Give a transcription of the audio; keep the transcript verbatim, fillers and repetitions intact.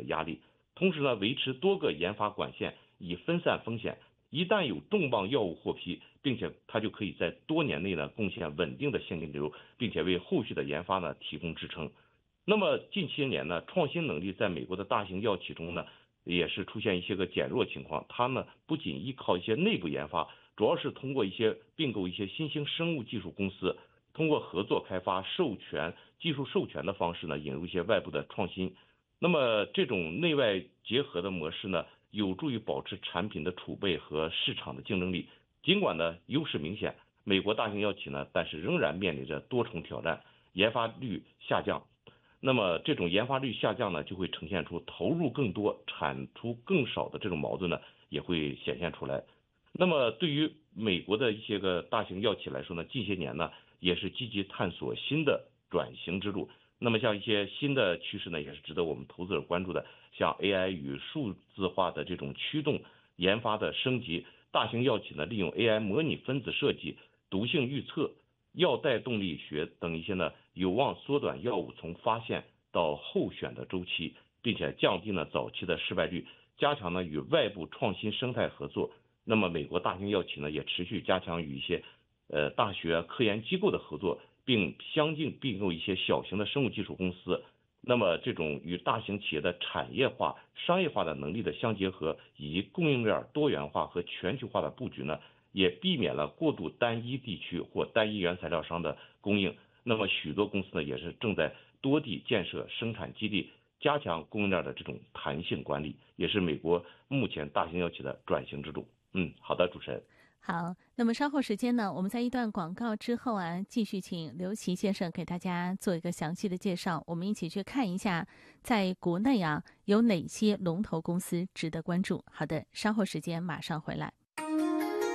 的压力，同时呢，维持多个研发管线以分散风险。一旦有重磅药物获批，并且它就可以在多年内呢贡献稳定的现金流，并且为后续的研发呢提供支撑。那么近些年呢，创新能力在美国的大型药企中呢，也是出现一些个减弱情况。它呢不仅依靠一些内部研发，主要是通过一些并购一些新兴生物技术公司，通过合作开发、授权、技术授权的方式呢，引入一些外部的创新。那么这种内外结合的模式呢，有助于保持产品的储备和市场的竞争力。尽管呢优势明显，美国大型药企呢，但是仍然面临着多重挑战，研发率下降。那么这种研发率下降呢，就会呈现出投入更多、产出更少的这种矛盾呢，也会显现出来。那么对于美国的一些个大型药企来说呢，近些年呢，也是积极探索新的转型之路。那么像一些新的趋势呢，也是值得我们投资者关注的，像 A I 与数字化的这种驱动研发的升级，大型药企呢利用 A I 模拟分子设计、毒性预测、药代动力学等一些呢，有望缩短药物从发现到候选的周期，并且降低呢早期的失败率，加强呢与外部创新生态合作。那么美国大型药企呢也持续加强与一些呃大学科研机构的合作，并相继并购一些小型的生物技术公司。那么这种与大型企业的产业化、商业化的能力的相结合，以及供应链多元化和全球化的布局呢，也避免了过度单一地区或单一原材料商的供应。那么许多公司呢，也是正在多地建设生产基地，加强供应链的这种弹性管理，也是美国目前大型药企的转型之路。嗯，好的，主持人。 好，那么稍后时间呢，我们在一段广告之后啊，继续请刘琦先生给大家做一个详细的介绍。我们一起去看一下，在国内啊有哪些龙头公司值得关注。好的，稍后时间马上回来。